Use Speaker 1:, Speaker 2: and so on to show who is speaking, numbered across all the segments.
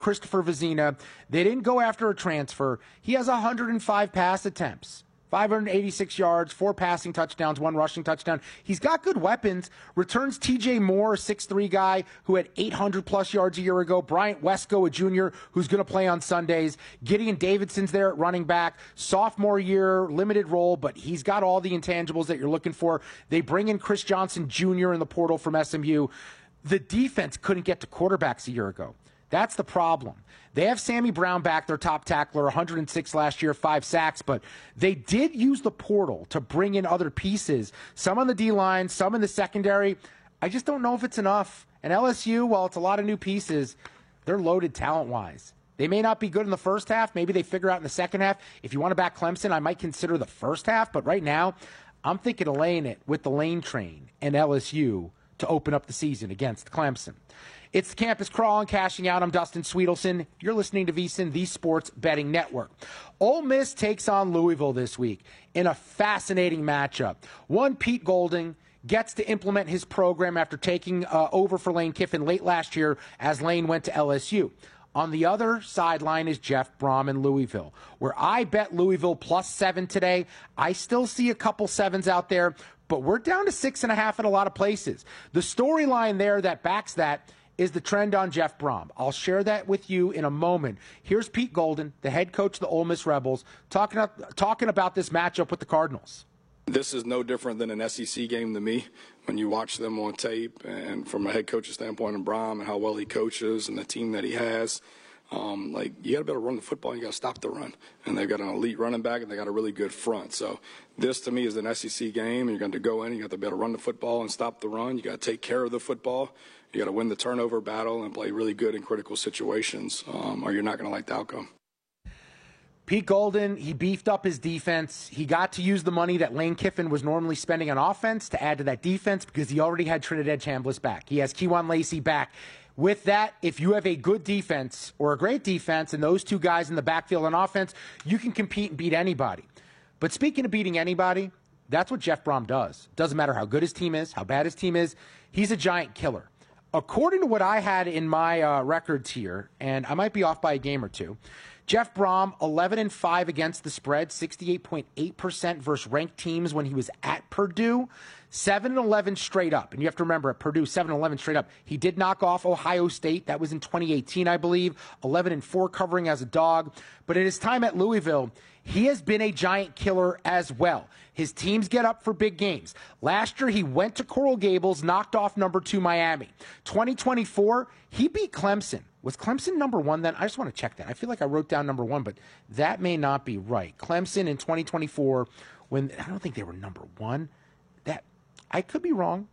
Speaker 1: Christopher Vezina. They didn't go after a transfer. He has 105 pass attempts, 586 yards, 4 passing touchdowns, 1 rushing touchdown. He's got good weapons. Returns T.J. Moore, a 6'3 guy who had 800-plus yards a year ago. Bryant Wesco, a junior who's going to play on Sundays. Gideon Davidson's there at running back. Sophomore year, limited role, but he's got all the intangibles that you're looking for. They bring in Chris Johnson Jr. in the portal from SMU. The defense couldn't get to quarterbacks a year ago. That's the problem. They have Sammy Brown back, their top tackler, 106 last year, 5 sacks, but they did use the portal to bring in other pieces, some on the D-line, some in the secondary. I just don't know if it's enough. And LSU, while it's a lot of new pieces, they're loaded talent-wise. They may not be good in the first half. Maybe they figure out in the second half. If you want to back Clemson, I might consider the first half, but right now, I'm thinking of laying it with the Lane Train and LSU to open up the season against Clemson. It's the Campus Crawl and Cashing Out. I'm Dustin Sweetelson. You're listening to VSiN, the Sports Betting Network. Ole Miss takes on Louisville this week in a fascinating matchup. One, Pete Golding gets to implement his program after taking over for Lane Kiffin late last year as Lane went to LSU. On the other sideline is Jeff Brom in Louisville, where I bet Louisville +7 today. I still see a couple 7s out there, but we're down to 6.5 in a lot of places. The storyline there that backs that is the trend on Jeff Brom. I'll share that with you in a moment. Here's Pete Golden, the head coach of the Ole Miss Rebels, talking about this matchup with the Cardinals.
Speaker 2: This is no different than an SEC game to me. When you watch them on tape, and from a head coach's standpoint, and Brom and how well he coaches and the team that he has, you got to be able to run the football, and you got to stop the run. And they've got an elite running back, and they got a really good front. So this, to me, is an SEC game, and you're going to go in, you got to be able to run the football and stop the run. You got to take care of the football. You got to win the turnover battle and play really good in critical situations, or you're not going to like the outcome.
Speaker 1: Pete Golden, he beefed up his defense. He got to use the money that Lane Kiffin was normally spending on offense to add to that defense because he already had Trinidad Chambliss back. He has Kewan Lacey back. With that, if you have a good defense or a great defense and those two guys in the backfield on offense, you can compete and beat anybody. But speaking of beating anybody, that's what Jeff Brom does. Doesn't matter how good his team is, how bad his team is. He's a giant killer. According to what I had in my records here, and I might be off by a game or two, Jeff Brom, 11-5 against the spread, 68.8% versus ranked teams when he was at Purdue, 7-11 straight up. And you have to remember, at Purdue, 7-11 straight up. He did knock off Ohio State. That was in 2018, I believe. 11-4 covering as a dog. But at his time at Louisville, he has been a giant killer as well. His teams get up for big games. Last year, he went to Coral Gables, knocked off number 2 Miami. 2024, he beat Clemson. Was Clemson number 1 then? I just want to check that. I feel like I wrote down number 1, but that may not be right. Clemson in 2024, when I don't think they were number 1. That I could be wrong.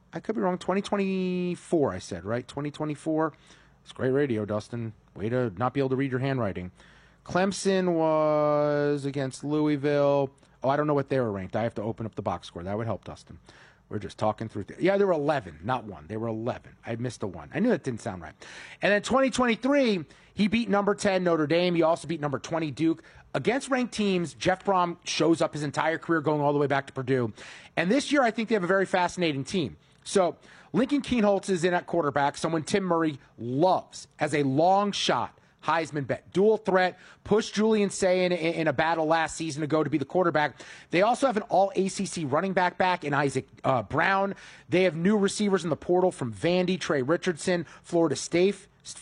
Speaker 1: 2024, I said, right? 2024. It's great radio, Dustin. Way to not be able to read your handwriting. Clemson was against Louisville. Oh, I don't know what they were ranked. I have to open up the box score. That would help, Dustin. We're just talking through. Yeah, they were 11, not 1. They were 11. I missed a 1. I knew that didn't sound right. And then 2023, he beat number 10 Notre Dame. He also beat number 20 Duke. Against ranked teams, Jeff Brom shows up his entire career going all the way back to Purdue. And this year, I think they have a very fascinating team. So Lincoln Kienholz is in at quarterback, someone Tim Murray loves as a long shot Heisman bet. Dual threat, pushed Julian Sayin in a battle last season ago to be the quarterback. They also have an all-ACC running back in Isaac Brown. They have new receivers in the portal from Vandy, Trey Richardson, Florida State,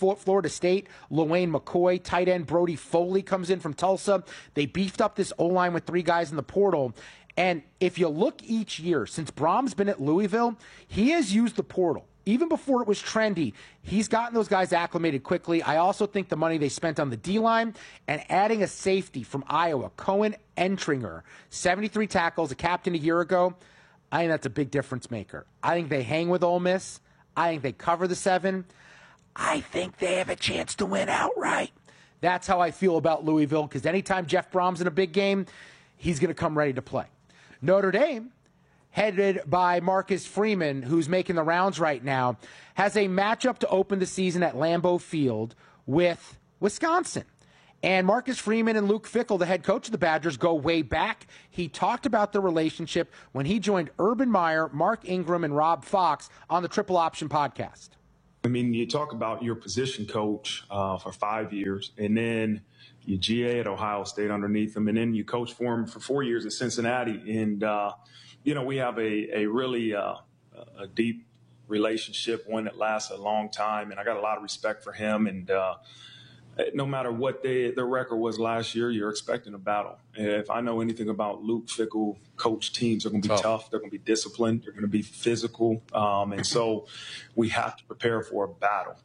Speaker 1: LaWayne McCoy, tight end Brody Foley comes in from Tulsa. They beefed up this O-line with 3 guys in the portal. And if you look each year, since Brom's been at Louisville, he has used the portal. Even before it was trendy, he's gotten those guys acclimated quickly. I also think the money they spent on the D-line and adding a safety from Iowa, Cohen Entringer, 73 tackles, a captain a year ago, I think that's a big difference maker. I think they hang with Ole Miss. I think they cover the 7. I think they have a chance to win outright. That's how I feel about Louisville, because anytime Jeff Brom's in a big game, he's going to come ready to play. Notre Dame, headed by Marcus Freeman, who's making the rounds right now, has a matchup to open the season at Lambeau Field with Wisconsin. And Marcus Freeman and Luke Fickell, the head coach of the Badgers, go way back. He talked about the relationship when he joined Urban Meyer, Mark Ingram, and Rob Fox on the Triple Option podcast.
Speaker 3: I mean, you talk about your position coach for 5 years, and then you GA at Ohio State underneath him, and then you coach for him for 4 years at Cincinnati. And, we have a really a deep relationship, one that lasts a long time, and I got a lot of respect for him. And no matter what their record was last year, you're expecting a battle. If I know anything about Luke Fickell, coach teams are going to be tough. They're going to be disciplined. They're going to be physical. And so we have to prepare for a battle.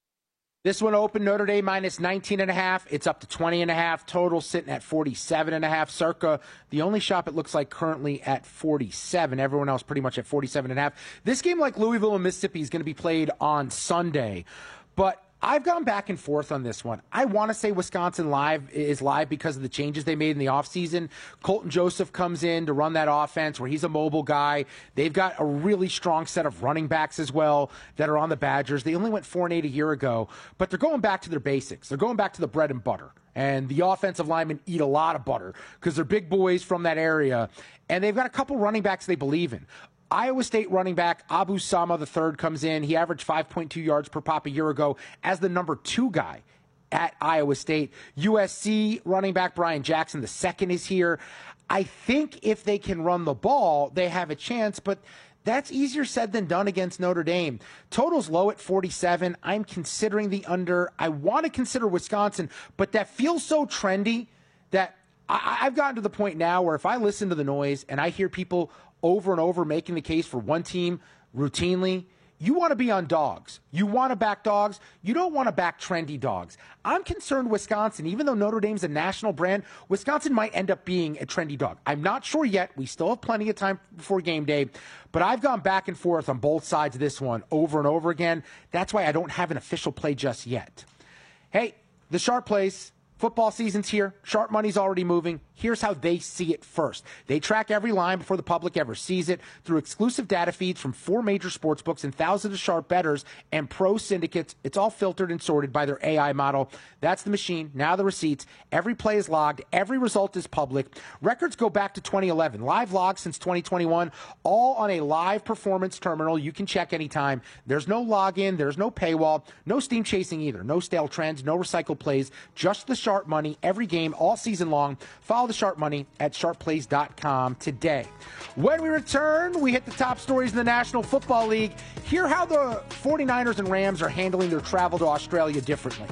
Speaker 1: This one opened Notre Dame minus 19.5. It's up to 20.5. Total sitting at 47.5. Circa, the only shop it looks like currently at 47. Everyone else pretty much at 47.5. This game, like Louisville and Mississippi, is going to be played on Sunday. But I've gone back and forth on this one. I want to say Wisconsin is live because of the changes they made in the offseason. Colton Joseph comes in to run that offense where he's a mobile guy. They've got a really strong set of running backs as well that are on the Badgers. They only went 4-8 a year ago, but they're going back to their basics. They're going back to the bread and butter. And the offensive linemen eat a lot of butter because they're big boys from that area. And they've got a couple running backs they believe in. Iowa State running back Abu Sama III comes in. He averaged 5.2 yards per pop a year ago as the number 2 guy at Iowa State. USC running back Brian Jackson II is here. I think if they can run the ball, they have a chance, but that's easier said than done against Notre Dame. Total's low at 47. I'm considering the under. I want to consider Wisconsin, but that feels so trendy that I've gotten to the point now where if I listen to the noise and I hear people over and over making the case for one team routinely, you want to be on dogs. You want to back dogs. You don't want to back trendy dogs. I'm concerned Wisconsin, even though Notre Dame's a national brand, Wisconsin might end up being a trendy dog. I'm not sure yet. We still have plenty of time before game day, but I've gone back and forth on both sides of this one over and over again. That's why I don't have an official play just yet. Hey, the sharp plays. Football season's here. Sharp money's already moving. Here's how they see it first. They track every line before the public ever sees it through exclusive data feeds from 4 major sportsbooks and thousands of sharp bettors and pro syndicates. It's all filtered and sorted by their AI model. That's the machine. Now the receipts. Every play is logged. Every result is public. Records go back to 2011. Live logs since 2021. All on a live performance terminal. You can check anytime. There's no login. There's no paywall. No steam chasing either. No stale trends. No recycled plays. Just the sharp money every game all season long. Follow the sharp money at sharpplays.com today. When we return, we hit the top stories in the National Football League. Hear how the 49ers and Rams are handling their travel to Australia differently.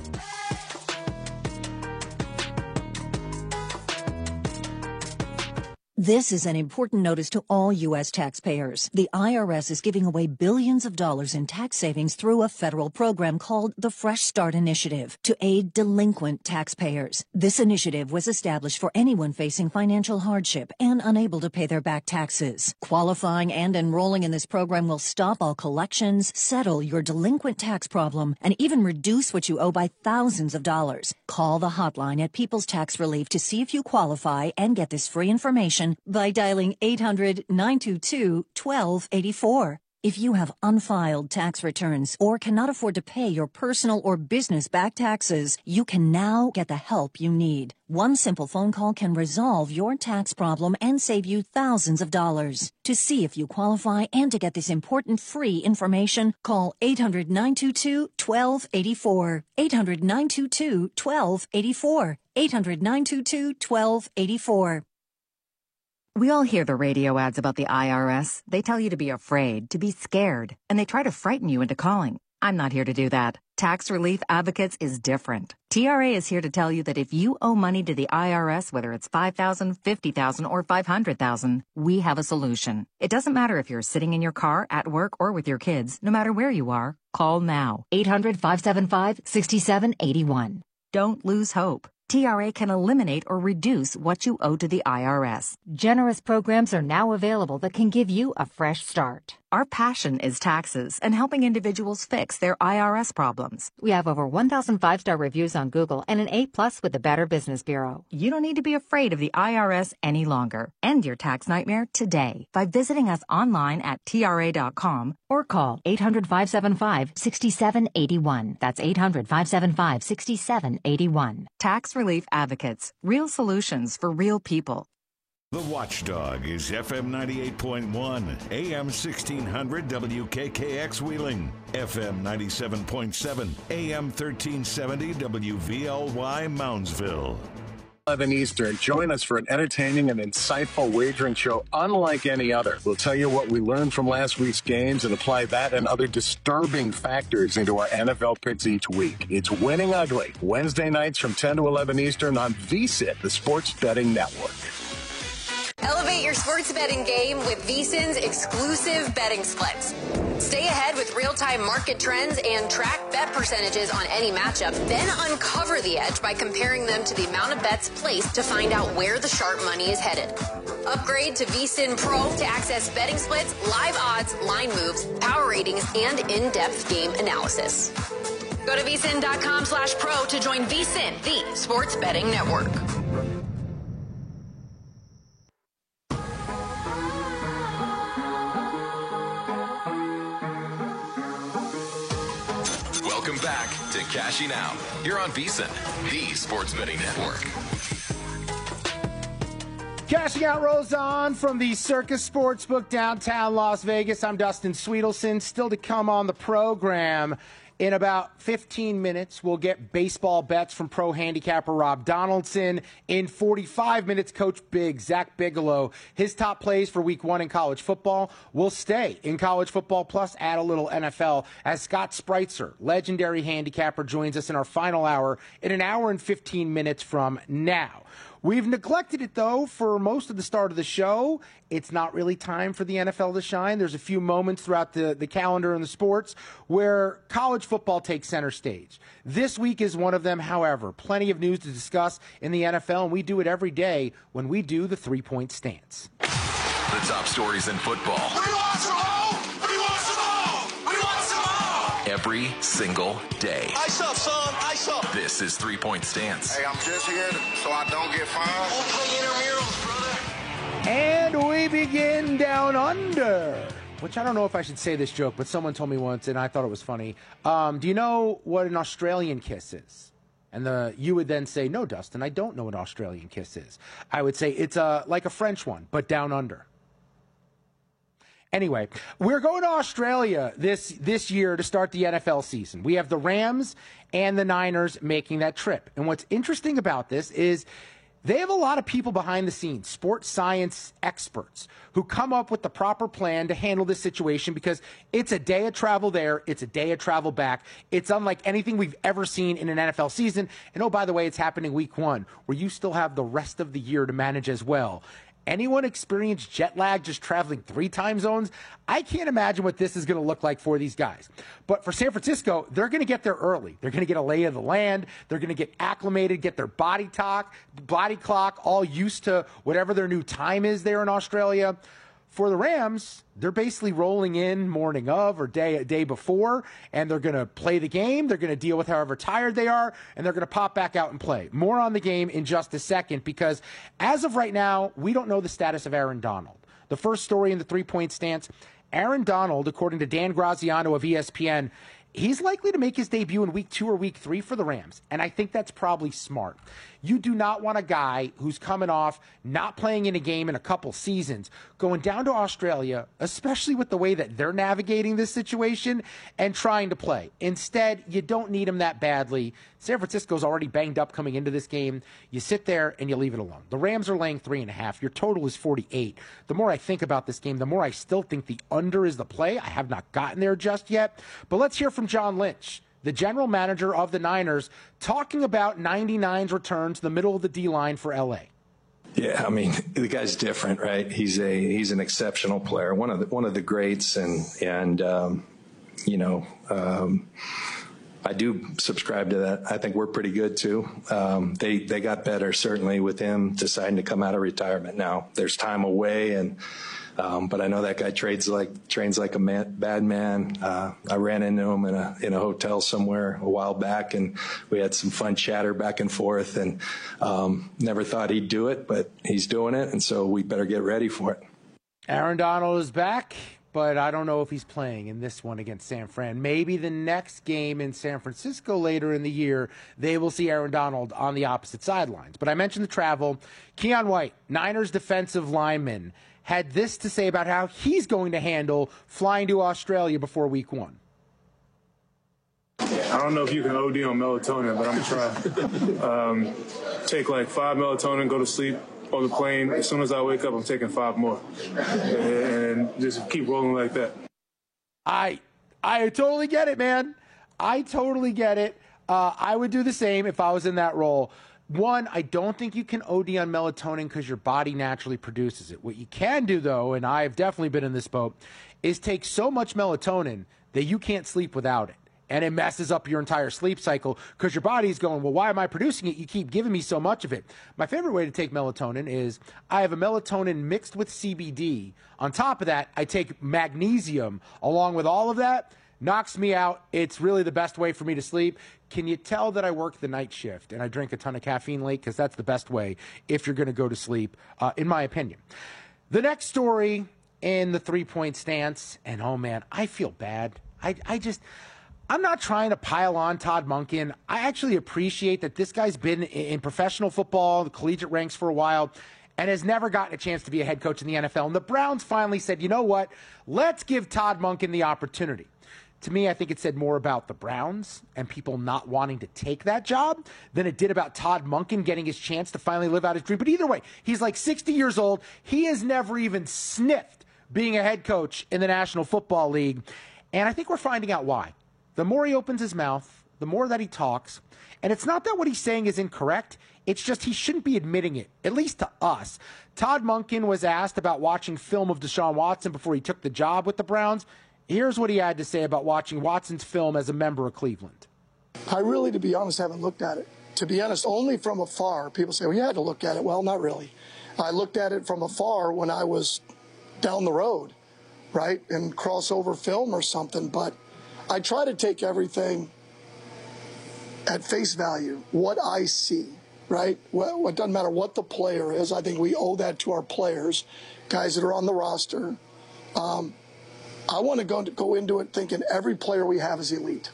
Speaker 4: This is an important notice to all U.S. taxpayers. The IRS is giving away billions of dollars in tax savings through a federal program called the Fresh Start Initiative to aid delinquent taxpayers. This initiative was established for anyone facing financial hardship and unable to pay their back taxes. Qualifying and enrolling in this program will stop all collections, settle your delinquent tax problem, and even reduce what you owe by thousands of dollars. Call the hotline at People's Tax Relief to see if you qualify and get this free information by dialing 800-922-1284. If you have unfiled tax returns or cannot afford to pay your personal or business back taxes, you can now get the help you need. One simple phone call can resolve your tax problem and save you thousands of dollars. To see if you qualify and to get this important free information, call 800-922-1284. 800-922-1284. 800-922-1284.
Speaker 5: We all hear the radio ads about the IRS. They tell you to be afraid, to be scared, and they try to frighten you into calling. I'm not here to do that. Tax Relief Advocates is different. TRA is here to tell you that if you owe money to the IRS, whether it's $5,000, $50,000, or $500,000, we have a solution. It doesn't matter if you're sitting in your car, at work, or with your kids. No matter where you are, call now. 800-575-6781. Don't lose hope. TRA can eliminate or reduce what you owe to the IRS.
Speaker 6: Generous programs are now available that can give you a fresh start.
Speaker 5: Our passion is taxes and helping individuals fix their IRS problems.
Speaker 6: We have over 1,000 5-star reviews on Google and an A+ with the Better Business Bureau.
Speaker 5: You don't need to be afraid of the IRS any longer. End your tax nightmare today by visiting us online at TRA.com
Speaker 6: or call 800-575-6781. That's 800-575-6781.
Speaker 5: Tax Relief Advocates. Real solutions for real people.
Speaker 7: The Watchdog is FM 98.1, AM 1600 WKKX Wheeling, FM 97.7, AM 1370 WVLY Moundsville.
Speaker 8: 11 Eastern. Join us for an entertaining and insightful wagering show unlike any other. We'll tell you what we learned from last week's games and apply that and other disturbing factors into our NFL picks each week. It's Winning Ugly, Wednesday nights from 10 to 11 Eastern on VSiN, the Sports Betting Network.
Speaker 9: Elevate your sports betting game with VSiN's exclusive betting splits. Stay ahead with real-time market trends and track bet percentages on any matchup. Then uncover the edge by comparing them to the amount of bets placed to find out where the sharp money is headed. Upgrade to VSiN Pro to access betting splits, live odds, line moves, power ratings, and in-depth game analysis. Go to vsin.com/pro to join VSiN, the sports betting network.
Speaker 10: Welcome back to Cashing Out here on VSiN, the sports betting network.
Speaker 1: Cashing Out rolls on from the Circus Sportsbook downtown Las Vegas. I'm Dustin Sweetelson. Still to come on the program. In about 15 minutes, we'll get baseball bets from pro handicapper Rob Donaldson. In 45 minutes, Coach Big, Zach Bigelow, his top plays for week 1 in college football. We'll stay in college football, plus add a little NFL as Scott Spreitzer, legendary handicapper, joins us in our final hour in an hour and 15 minutes from now. We've neglected it, though, for most of the start of the show. It's not really time for the NFL to shine. There's a few moments throughout the calendar and the sports where college football takes center stage. This week is one of them, however. Plenty of news to discuss in the NFL, and we do it every day when we do the three-point stance.
Speaker 10: The top stories in football. We want some more! We want some more! We want some more! Every single day.
Speaker 11: Ice up, son! Ice up!
Speaker 10: This is 3-Point Stance.
Speaker 11: Hey, I'm just here so I don't get fined. We'll play intramurals, brother.
Speaker 1: And we begin down under, which I don't know if I should say this joke, but someone told me once, and I thought it was funny. Do you know what an Australian kiss is? And you would then say, no, Dustin, I don't know what an Australian kiss is. I would say it's like a French one, but down under. Anyway, we're going to Australia this year to start the NFL season. We have the Rams and the Niners making that trip. And what's interesting about this is they have a lot of people behind the scenes, sports science experts, who come up with the proper plan to handle this situation because it's a day of travel there, it's a day of travel back. It's unlike anything we've ever seen in an NFL season. And oh, by the way, it's happening week 1, where you still have the rest of the year to manage as well. Anyone experienced jet lag just traveling 3 time zones? I can't imagine what this is going to look like for these guys. But for San Francisco, they're going to get there early. They're going to get a lay of the land. They're going to get acclimated, get their body clock all used to whatever their new time is there in Australia. For the Rams, they're basically rolling in morning of or day before, and they're going to play the game. They're going to deal with however tired they are, and they're going to pop back out and play. More on the game in just a second, because as of right now, we don't know the status of Aaron Donald. The first story in the 3-point stance, Aaron Donald, according to Dan Graziano of ESPN, he's likely to make his debut in week 2 or week 3 for the Rams, and I think that's probably smart. You do not want a guy who's coming off not playing in a game in a couple seasons going down to Australia, especially with the way that they're navigating this situation, and trying to play. Instead, you don't need him that badly. San Francisco's already banged up coming into this game. You sit there and you leave it alone. The Rams are laying 3.5. Your total is 48. The more I think about this game, the more I still think the under is the play. I have not gotten there just yet. But let's hear from John Lynch, the general manager of the Niners, talking about 99's return to the middle of the D-line for L.A.
Speaker 12: Yeah, I mean, the guy's different, right? He's an exceptional player, one of the greats, and I do subscribe to that. I think we're pretty good too. They got better certainly with him deciding to come out of retirement. Now there's time away, and but I know that guy trains like a bad man. I ran into him in a hotel somewhere a while back, and we had some fun chatter back and forth, and never thought he'd do it, but he's doing it, and so we better get ready for it.
Speaker 1: Aaron Donald is back. but I don't know if he's playing in this one against San Fran. Maybe the next game in San Francisco later in the year, they will see Aaron Donald on the opposite sidelines. But I mentioned the travel. Keion White, Niners defensive lineman, had this to say about how he's going to handle flying to Australia before week 1.
Speaker 13: I don't know if you can OD on melatonin, but I'm going to try. Take like 5 melatonin, go to sleep on the plane. As soon as I wake up, I'm taking 5 more. And just keep rolling like that.
Speaker 1: I totally get it, man. I totally get it. I would do the same if I was in that role. One, I don't think you can OD on melatonin because your body naturally produces it. What you can do, though, and I've definitely been in this boat, is take so much melatonin that you can't sleep without it. And it messes up your entire sleep cycle because your body's going, well, why am I producing it? You keep giving me so much of it. My favorite way to take melatonin is I have a melatonin mixed with CBD. On top of that, I take magnesium along with all of that. Knocks me out. It's really the best way for me to sleep. Can you tell that I work the night shift and I drink a ton of caffeine late? Because that's the best way if you're going to go to sleep, in my opinion. The next story in the 3-point stance, and oh man, I feel bad. I'm not trying to pile on Todd Monken. I actually appreciate that this guy's been in professional football, the collegiate ranks for a while, and has never gotten a chance to be a head coach in the NFL. And the Browns finally said, you know what? Let's give Todd Monken the opportunity. To me, I think it said more about the Browns and people not wanting to take that job than it did about Todd Monken getting his chance to finally live out his dream. But either way, he's like 60 years old. He has never even sniffed being a head coach in the National Football League. And I think we're finding out why. The more he opens his mouth, the more that he talks. And it's not that what he's saying is incorrect. It's just he shouldn't be admitting it, at least to us. Todd Monken was asked about watching film of Deshaun Watson before he took the job with the Browns. Here's what he had to say about watching Watson's film as a member of Cleveland.
Speaker 14: I really, to be honest, haven't looked at it. To be honest, only from afar. People say, well, you had to look at it. Well, not really. I looked at it from afar when I was down the road, right, and crossover film or something. But I try to take everything at face value, what I see, right? Well, it doesn't matter what the player is. I think we owe that to our players, guys that are on the roster. I want to go into it thinking every player we have is elite.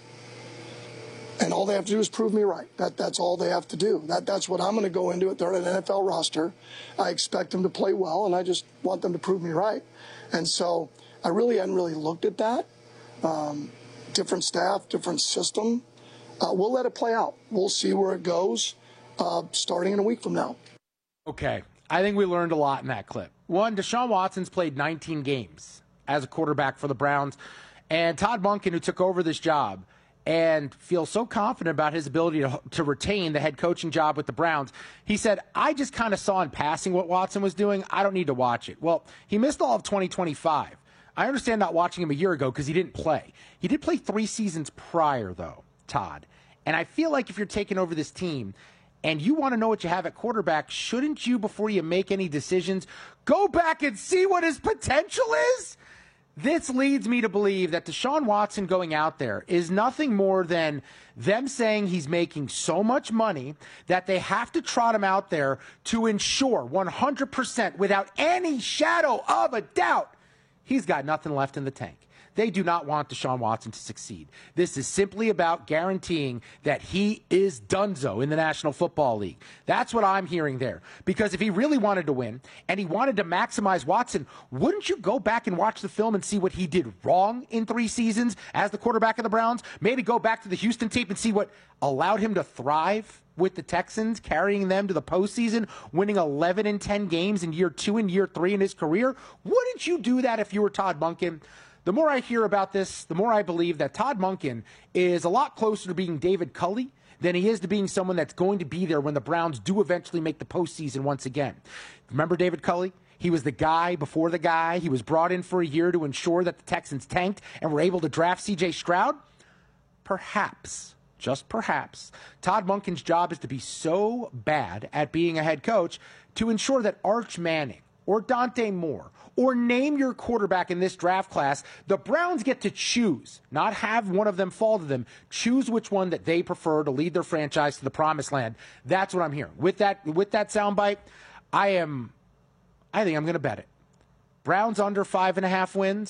Speaker 14: And all they have to do is prove me right. That's all they have to do. That's what I'm going to go into it. They're on an NFL roster. I expect them to play well, and I just want them to prove me right. And so I really hadn't really looked at that. Different staff, different system. We'll let it play out. We'll see where it goes starting in a week from now.
Speaker 1: Okay. I think we learned a lot in that clip. One, Deshaun Watson's played 19 games as a quarterback for the Browns. And Todd Monken, who took over this job and feels so confident about his ability to retain the head coaching job with the Browns, he said, I just kind of saw in passing what Watson was doing. I don't need to watch it. Well, he missed all of 2025. I understand not watching him a year ago because he didn't play. He did play 3 seasons prior, though, Todd. And I feel like if you're taking over this team and you want to know what you have at quarterback, shouldn't you, before you make any decisions, go back and see what his potential is? This leads me to believe that Deshaun Watson going out there is nothing more than them saying he's making so much money that they have to trot him out there to ensure 100% without any shadow of a doubt he's got nothing left in the tank. They do not want Deshaun Watson to succeed. This is simply about guaranteeing that he is donezo in the National Football League. That's what I'm hearing there. Because if he really wanted to win and he wanted to maximize Watson, wouldn't you go back and watch the film and see what he did wrong in 3 seasons as the quarterback of the Browns? Maybe go back to the Houston tape and see what allowed him to thrive with the Texans, carrying them to the postseason, winning 11 and 10 games in year 2 and year 3 in his career. Wouldn't you do that if you were Todd Monken? The more I hear about this, the more I believe that Todd Monken is a lot closer to being David Culley than he is to being someone that's going to be there when the Browns do eventually make the postseason once again. Remember David Culley? He was the guy before the guy. He was brought in for a year to ensure that the Texans tanked and were able to draft C.J. Stroud. Perhaps, just perhaps, Todd Monken's job is to be so bad at being a head coach to ensure that Arch Manning or Dante Moore or name your quarterback in this draft class, the Browns get to choose, not have one of them fall to them, choose which one that they prefer to lead their franchise to the promised land. That's what I'm hearing. With that soundbite, I think I'm going to bet it. Browns under 5.5 wins,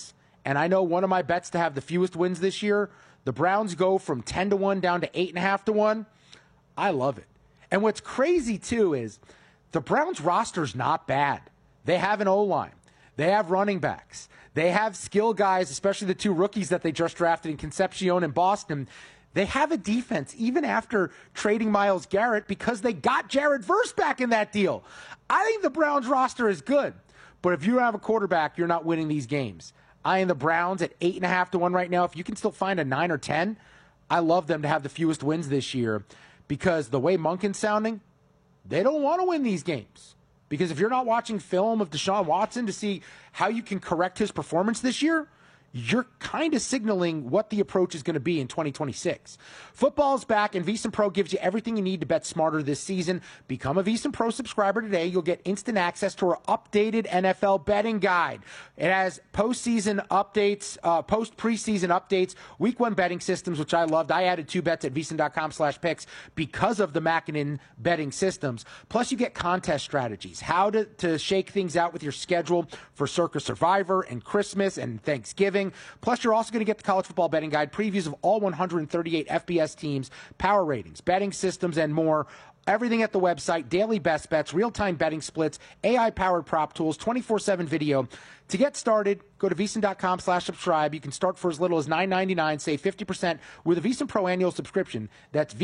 Speaker 1: and I know one of my bets to have the fewest wins this year, the Browns go from 10-1 down to 8.5-1. I love it. And what's crazy, too, is the Browns roster's not bad. They have an O-line. They have running backs. They have skill guys, especially the 2 rookies that they just drafted in Concepcion and Boston. They have a defense, even after trading Myles Garrett, because they got Jared Verse back in that deal. I think the Browns roster is good. But if you don't have a quarterback, you're not winning these games. I am the Browns at 8.5-1 right now. If you can still find a 9 or 10, I love them to have the fewest wins this year, because the way Monken's sounding, they don't want to win these games. Because if you're not watching film of Deshaun Watson to see how you can correct his performance this year, you're kind of signaling what the approach is going to be in 2026. Football's back, and VSiN Pro gives you everything you need to bet smarter this season. Become a VSiN Pro subscriber today. You'll get instant access to our updated NFL betting guide. It has postseason updates, post-preseason updates, week 1 betting systems, which I loved. I added 2 bets at VSiN.com/picks because of the Mackinnon betting systems. Plus, you get contest strategies, how to shake things out with your schedule for Circa Survivor and Christmas and Thanksgiving. Plus, you're also going to get the college football betting guide, previews of all 138 FBS teams, power ratings, betting systems, and more. Everything at the website, daily best bets, real-time betting splits, AI-powered prop tools, 24/7 video. To get started, go to VSiN.com/subscribe. You can start for as little as $9.99, save 50% with a VSiN Pro annual subscription. That's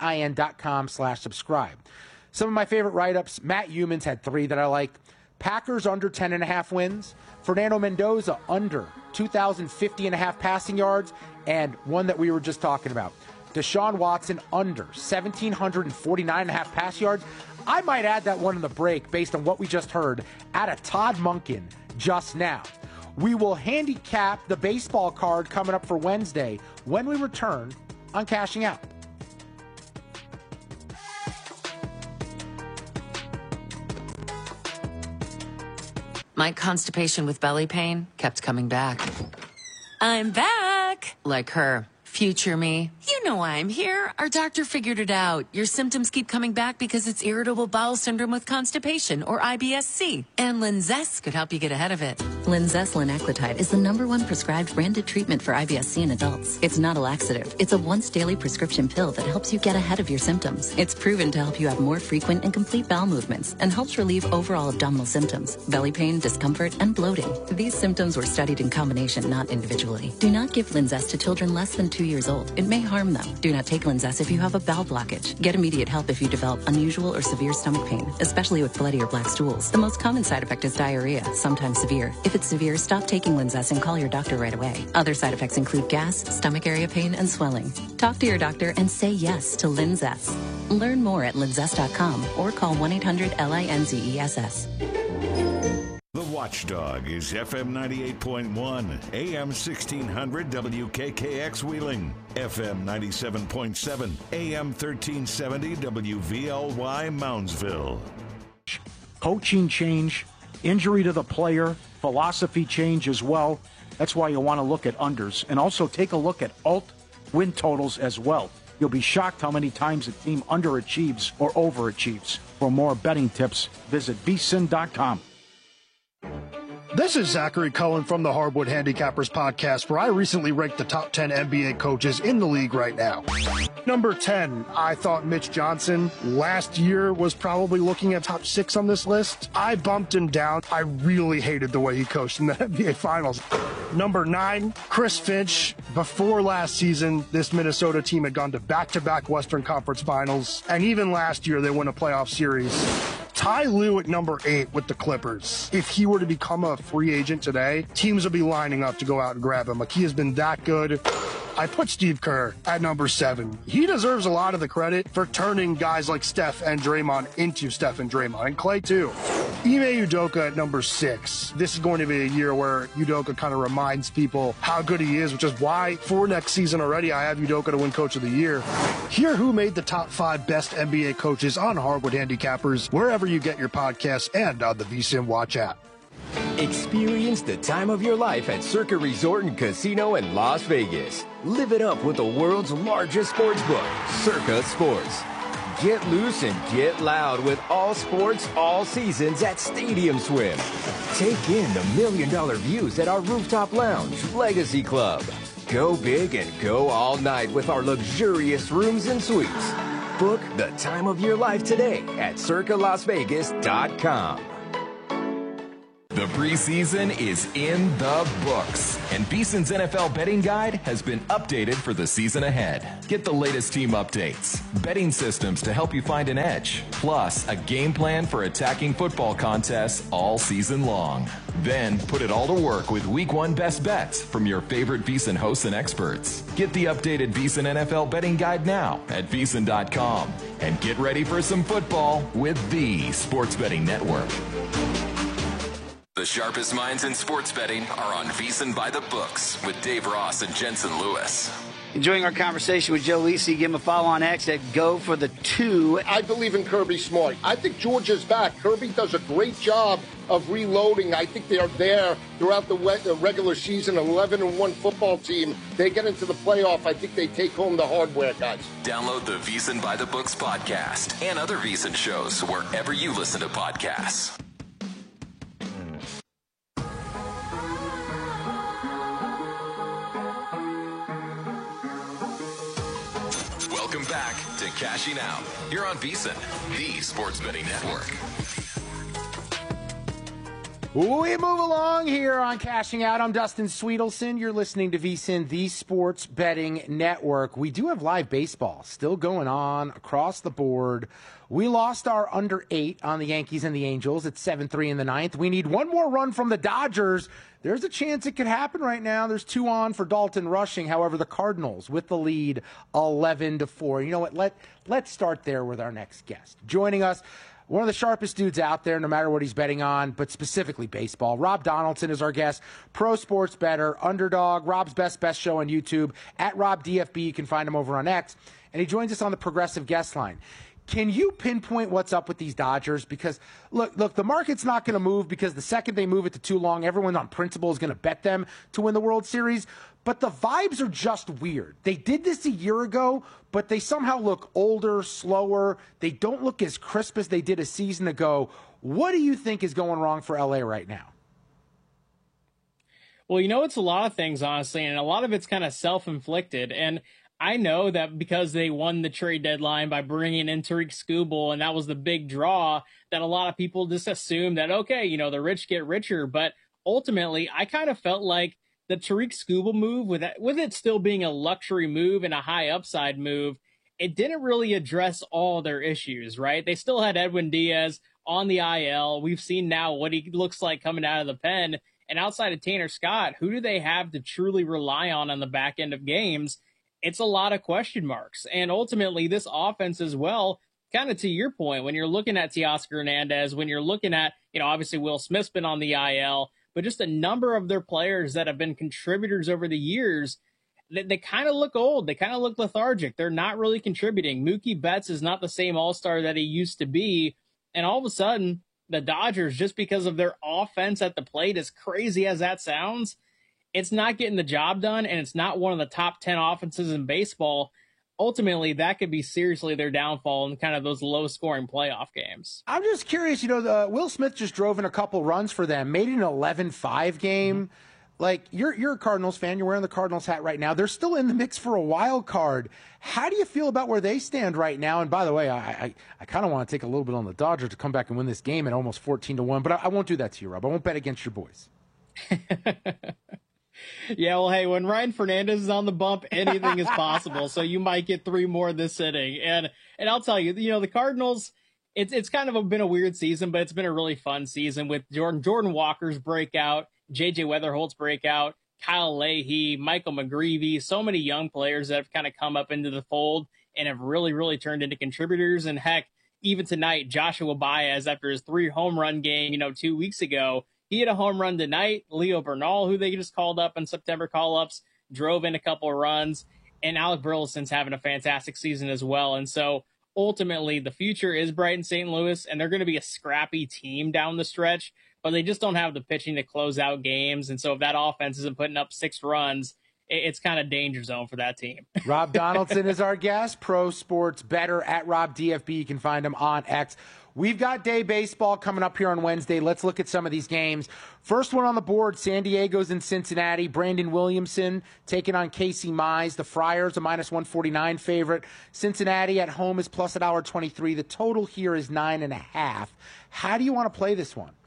Speaker 1: VSIN.com/subscribe. Some of my favorite write-ups, Matt Humans had 3 that I like. Packers under 10.5 wins. Fernando Mendoza under 2,050.5 passing yards. And one that we were just talking about, Deshaun Watson under 1,749.5 pass yards. I might add that one in the break based on what we just heard out of Todd Monken just now. We will handicap the baseball card coming up for Wednesday when we return on Cashing Out.
Speaker 15: My constipation with belly pain kept coming back. I'm back! Like her. Future me. You know why I'm here. Our doctor figured it out. Your symptoms keep coming back because it's irritable bowel syndrome with constipation, or IBS-C. And Linzess could help you get ahead of it.
Speaker 16: Linzess linaclotide is the #1 prescribed branded treatment for IBS-C in adults. It's not a laxative. It's a once-daily prescription pill that helps you get ahead of your symptoms. It's proven to help you have more frequent and complete bowel movements and helps relieve overall abdominal symptoms, belly pain, discomfort, and bloating. These symptoms were studied in combination, not individually. Do not give Linzess to children less than 2 years old. It may harm them. Do not take Linzess if you have a bowel blockage. Get immediate help if you develop unusual or severe stomach pain, especially with bloody or black stools. The most common side effect is diarrhea, sometimes severe. If it's severe, stop taking Linzess and call your doctor right away. Other side effects include gas, stomach area pain, and swelling. Talk to your doctor and say yes to Linzess. Learn more at linzess.com or call 1-800-LINZESS.
Speaker 7: The Watchdog is FM 98.1, AM 1600 WKKX Wheeling, FM 97.7, AM 1370 WVLY Moundsville.
Speaker 17: Coaching change, injury to the player, philosophy change as well. That's why you want to look at unders. And also take a look at alt win totals as well. You'll be shocked how many times a team underachieves or overachieves. For more betting tips, visit vsin.com.
Speaker 18: This is Zachary Cohen from the Hardwood Handicappers podcast, where I recently ranked the top 10 NBA coaches in the league right now. Number 10, I thought Mitch Johnson last year was probably looking at top 6 on this list. I bumped him down. I really hated the way he coached in the NBA Finals. Number 9, Chris Finch. Before last season, this Minnesota team had gone to back-to-back Western Conference Finals, and even last year they won a playoff series. Ty Lue at number 8 with the Clippers. If he were to become a free agent today, teams would be lining up to go out and grab him. Like, he has been that good. I put Steve Kerr at number 7. He deserves a lot of the credit for turning guys like Steph and Draymond into Steph and Draymond, and Clay too. Ime Udoka at number 6. This is going to be a year where Udoka kind of reminds people how good he is, which is why for next season already I have Udoka to win Coach of the Year. Hear who made the top 5 best NBA coaches on Hardwood Handicappers, wherever you get your podcasts and on the VSiN Watch app.
Speaker 19: Experience the time of your life at Circa Resort and Casino in Las Vegas. Live it up with the world's largest sports book, Circa Sports. Get loose and get loud with all sports, all seasons at Stadium Swim. Take in the $1 million views at our rooftop lounge, Legacy Club. Go big and go all night with our luxurious rooms and suites. Book the time of your life today at circalasvegas.com.
Speaker 10: The preseason is in the books, and VSiN's NFL betting guide has been updated for the season ahead. Get the latest team updates, betting systems to help you find an edge, plus a game plan for attacking football contests all season long. Then put it all to work with Week 1 best bets from your favorite VSiN hosts and experts. Get the updated VSiN NFL betting guide now at VSiN.com, and get ready for some football with the Sports Betting Network. The sharpest minds in sports betting are on VSiN by the Books with Dave Ross and Jensen Lewis.
Speaker 20: Enjoying our conversation with Joe Lisi. Give him a follow on X at Go for the 2.
Speaker 21: I believe in Kirby Smart. I think Georgia's back. Kirby does a great job of reloading. I think they are there throughout the regular season, 11-1 football team. They get into the playoff. I think they take home the hardware, guys.
Speaker 10: Download the VSiN by the Books podcast and other VSiN shows wherever you listen to podcasts. Welcome back to Cashing Out here on VSiN, the Sports Betting Network.
Speaker 1: We move along here on Cashing Out. I'm Dustin Sweetelson. You're listening to VSiN, the Sports Betting Network. We do have live baseball still going on across the board. We lost our under 8 on the Yankees and the Angels at 7-3 in the ninth. We need one more run from the Dodgers. There's a chance it could happen right now. There's 2 on for Dalton Rushing. However, the Cardinals with the lead 11-4. You know what? Let's start there with our next guest. Joining us, one of the sharpest dudes out there, no matter what he's betting on, but specifically baseball. Rob Donaldson is our guest, pro sports bettor, Underdog, Rob's Best show on YouTube, at RobDFB. You can find him over on X. And he joins us on the Progressive Guest Line. Can you pinpoint what's up with these Dodgers? Because, look, the market's not going to move because the second they move it to too long, everyone on principle is going to bet them to win the World Series. But the vibes are just weird. They did this a year ago, but they somehow look older, slower. They don't look as crisp as they did a season ago. What do you think is going wrong for LA right now?
Speaker 22: Well, it's a lot of things, honestly, and a lot of it's kind of self-inflicted. And I know that because they won the trade deadline by bringing in Tariq Skubal, and that was the big draw, that a lot of people just assume that, okay, the rich get richer. But ultimately, I kind of felt like the Tariq Skubal move, with it still being a luxury move and a high upside move, it didn't really address all their issues, right? They still had Edwin Diaz on the IL. We've seen now what he looks like coming out of the pen. And outside of Tanner Scott, who do they have to truly rely on the back end of games? It's a lot of question marks. And ultimately, this offense as well, kind of to your point, when you're looking at Teoscar Hernandez, when you're looking at, obviously Will Smith's been on the IL, but just a number of their players that have been contributors over the years, they kind of look old. They kind of look lethargic. They're not really contributing. Mookie Betts is not the same all-star that he used to be. And all of a sudden, the Dodgers, just because of their offense at the plate, as crazy as that sounds, it's not getting the job done, and it's not one of the top 10 offenses in baseball. Ultimately, that could be seriously their downfall in kind of those low-scoring playoff games.
Speaker 1: I'm just curious, Will Smith just drove in a couple runs for them, made it an 11-5 game. Mm-hmm. Like, you're a Cardinals fan. You're wearing the Cardinals hat right now. They're still in the mix for a wild card. How do you feel about where they stand right now? And by the way, I kind of want to take a little bit on the Dodgers to come back and win this game at almost 14-1, but I won't do that to you, Rob. I won't bet against your boys.
Speaker 22: Yeah, well, hey, when Ryan Fernandez is on the bump, anything is possible. So you might get 3 more this inning. And I'll tell you, the Cardinals, it's kind of been a weird season, but it's been a really fun season with Jordan Walker's breakout, J.J. Weatherholt's breakout, Kyle Leahy, Michael McGreevy, so many young players that have kind of come up into the fold and have really, really turned into contributors. And heck, even tonight, Joshua Baez, after his 3 home run game, 2 weeks ago, he had a home run tonight. Leo Bernal, who they just called up in September call-ups, drove in a couple of runs. And Alec Burleson's having a fantastic season as well. And so ultimately, the future is bright in St. Louis, and they're going to be a scrappy team down the stretch, but they just don't have the pitching to close out games. And so if that offense isn't putting up 6 runs, it's kind of danger zone for that team.
Speaker 1: Rob Donaldson is our guest, pro sports bettor at Rob DFB. You can find him on X. We've got day baseball coming up here on Wednesday. Let's look at some of these games. First one on the board, San Diego's in Cincinnati. Brandon Williamson taking on Casey Mize. The Friars, a -149 favorite. Cincinnati at home is plus $1.23. The total here is 9.5. How do you want to play this one?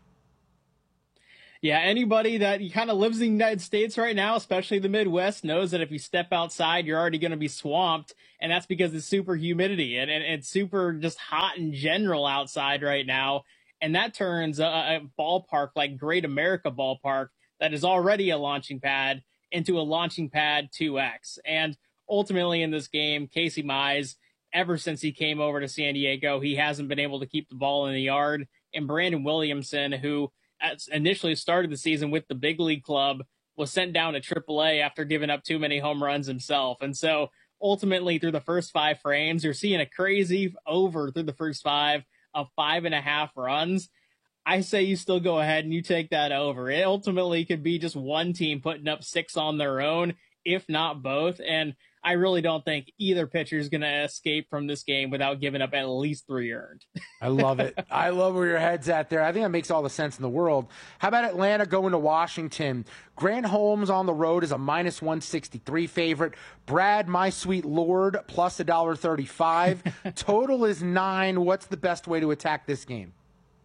Speaker 22: Yeah, anybody that kind of lives in the United States right now, especially the Midwest, knows that if you step outside, you're already going to be swamped. And that's because it's super humidity and it's super just hot in general outside right now. And that turns a ballpark like Great America Ballpark that is already a launching pad into a launching pad 2X. And ultimately in this game, Casey Mize, ever since he came over to San Diego, he hasn't been able to keep the ball in the yard. And Brandon Williamson, who initially started the season with the big league club, was sent down to AAA after giving up too many home runs himself. And so ultimately through the first 5 frames, you're seeing a crazy over through the first 5 of 5.5 runs. I say you still go ahead and you take that over. It ultimately could be just one team putting up 6 on their own, if not both. And I really don't think either pitcher is going to escape from this game without giving up at least 3 earned.
Speaker 1: I love it. I love where your head's at there. I think that makes all the sense in the world. How about Atlanta going to Washington? Grant Holmes on the road is a -163 favorite. Brad, my sweet lord, plus $1.35. Total is 9. What's the best way to attack this game?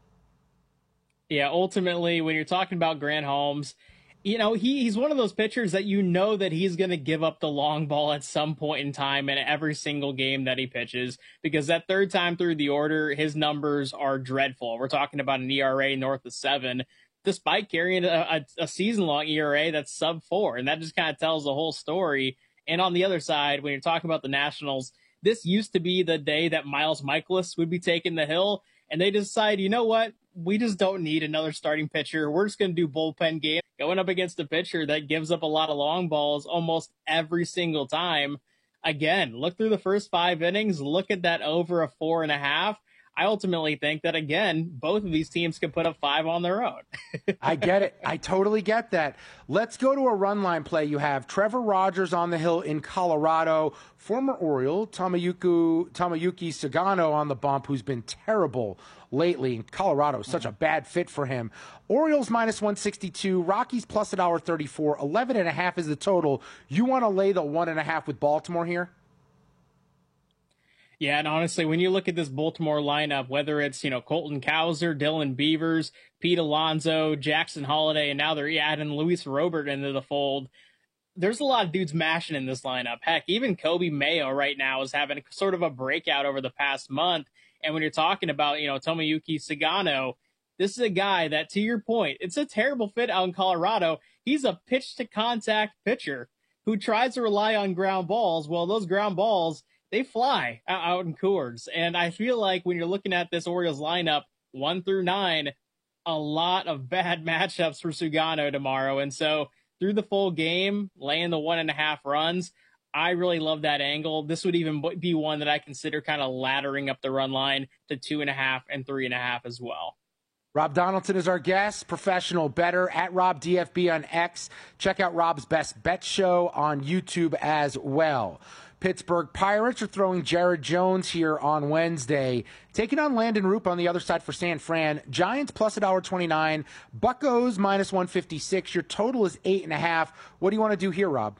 Speaker 22: Yeah, ultimately, when you're talking about Grant Holmes, you know, he's one of those pitchers that you know that he's going to give up the long ball at some point in time in every single game that he pitches, because that third time through the order, his numbers are dreadful. We're talking about an ERA north of 7, despite carrying a season-long ERA that's sub-4, and that just kind of tells the whole story. And on the other side, when you're talking about the Nationals, this used to be the day that Miles Mikolas would be taking the hill, and they decide, you know what? We just don't need another starting pitcher. We're just going to do bullpen game, going up against a pitcher that gives up a lot of long balls almost every single time. Again, look through the first 5 innings, look at that over a 4.5. I ultimately think that, again, both of these teams can put up 5 on their own.
Speaker 1: I get it. I totally get that. Let's go to a run line play. You have Trevor Rogers on the hill in Colorado, former Oriole Tomoyuki Sugano on the bump, who's been terrible lately. Colorado is such a bad fit for him. Orioles -162, Rockies plus $1.34, 11.5 is the total. You want to lay the 1.5 with Baltimore here?
Speaker 22: Yeah, and honestly, when you look at this Baltimore lineup, whether it's, you know, Colton Cowser, Dylan Beavers, Pete Alonso, Jackson Holiday, and now they're adding Luis Robert into the fold, there's a lot of dudes mashing in this lineup. Heck, even Kobe Mayo right now is having sort of a breakout over the past month. And when you're talking about, you know, Tomoyuki Sugano, this is a guy that, to your point, it's a terrible fit out in Colorado. He's a pitch-to-contact pitcher who tries to rely on ground balls. Well, those ground balls, they fly out in Coors. And I feel like when you're looking at this Orioles lineup, 1 through 9, a lot of bad matchups for Sugano tomorrow. And so through the full game, laying the 1.5 runs, I really love that angle. This would even be one that I consider kind of laddering up the run line to 2.5 and 3.5 as well.
Speaker 1: Rob Donaldson is our guest, professional bettor at Rob DFB on X. Check out Rob's Best Bet Show on YouTube as well. Pittsburgh Pirates are throwing Jared Jones here on Wednesday, taking on Landon Roop on the other side for San Fran. Giants plus $1.29, Buccos -156. Your total is 8.5. What do you want to do here, Rob?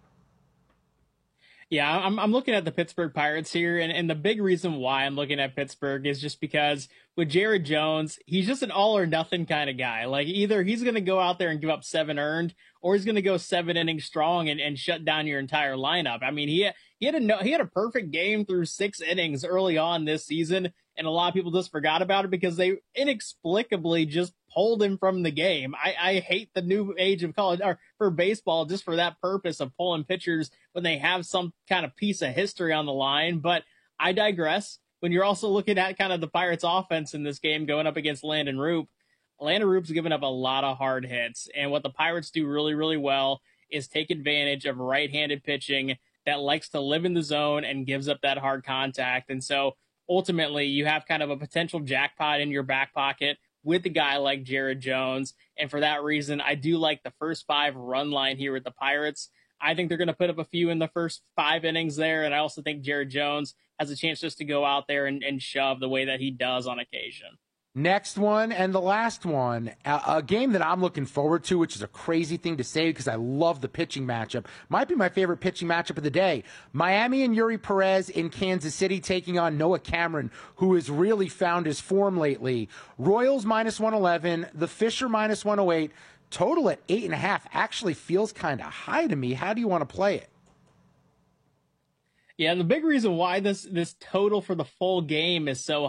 Speaker 22: Yeah, I'm looking at the Pittsburgh Pirates here, and the big reason why I'm looking at Pittsburgh is just because with Jared Jones, he's just an all-or-nothing kind of guy. Like, either he's going to go out there and give up 7 earned, or he's going to go 7 innings strong and shut down your entire lineup. I mean, he had a perfect game through 6 innings early on this season, and a lot of people just forgot about it because they inexplicably just pulled him from the game. I hate the new age of college or for baseball just for that purpose of pulling pitchers when they have some kind of piece of history on the line. But I digress. When you're also looking at kind of the Pirates offense in this game going up against Landon Roop, Landon Roop's given up a lot of hard hits. And what the Pirates do really, really well is take advantage of right-handed pitching that likes to live in the zone and gives up that hard contact. And so ultimately you have kind of a potential jackpot in your back pocket with a guy like Jared Jones. And for that reason, I do like the first 5 run line here with the Pirates. I think they're going to put up a few in the first 5 innings there. And I also think Jared Jones has a chance just to go out there and shove the way that he does on occasion.
Speaker 1: Next one and the last one, a game that I'm looking forward to, which is a crazy thing to say because I love the pitching matchup. Might be my favorite pitching matchup of the day. Miami and Yuri Perez in Kansas City taking on Noah Cameron, who has really found his form lately. Royals -111, the Fisher -108, total at 8.5 actually feels kind of high to me. How do you want to play it?
Speaker 22: Yeah, the big reason why this total for the full game is so